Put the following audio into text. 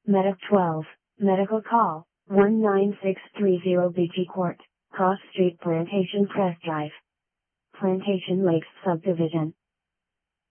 Medic 12, Medical Call, 19630 BG Court, Cross Street Plantation Crest Drive. Plantation Lakes Subdivision.